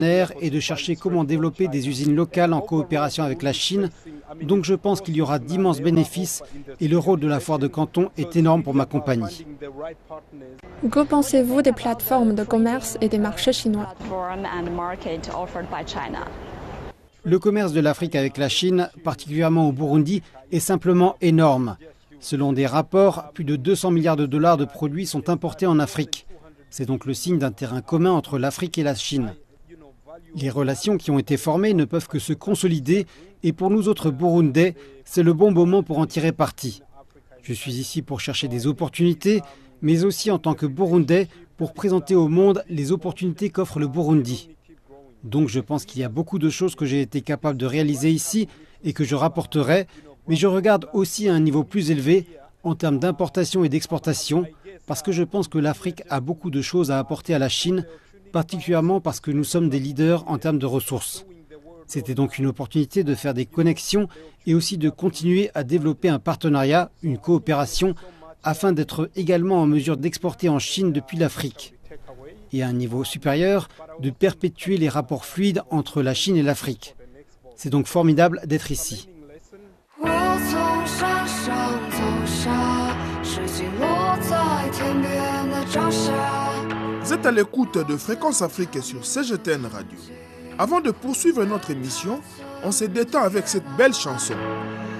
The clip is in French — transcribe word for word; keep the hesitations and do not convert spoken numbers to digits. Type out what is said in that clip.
et de chercher comment développer des usines locales en coopération avec la Chine. Donc je pense qu'il y aura d'immenses bénéfices et le rôle de la foire de Canton est énorme pour ma compagnie. Que pensez-vous des plateformes de commerce et des marchés chinois? Le commerce de l'Afrique avec la Chine, particulièrement au Burundi, est simplement énorme. Selon des rapports, plus de deux cents milliards de dollars de produits sont importés en Afrique. C'est donc le signe d'un terrain commun entre l'Afrique et la Chine. Les relations qui ont été formées ne peuvent que se consolider et pour nous autres Burundais, c'est le bon moment pour en tirer parti. Je suis ici pour chercher des opportunités, mais aussi en tant que Burundais pour présenter au monde les opportunités qu'offre le Burundi. Donc je pense qu'il y a beaucoup de choses que j'ai été capable de réaliser ici et que je rapporterai, mais je regarde aussi à un niveau plus élevé en termes d'importation et d'exportation, parce que je pense que l'Afrique a beaucoup de choses à apporter à la Chine, particulièrement parce que nous sommes des leaders en termes de ressources. C'était donc une opportunité de faire des connexions et aussi de continuer à développer un partenariat, une coopération, afin d'être également en mesure d'exporter en Chine depuis l'Afrique. Et à un niveau supérieur, de perpétuer les rapports fluides entre la Chine et l'Afrique. C'est donc formidable d'être ici. Vous êtes à l'écoute de Fréquence Afrique sur C G T N Radio. Avant de poursuivre notre émission, on se détend avec cette belle chanson.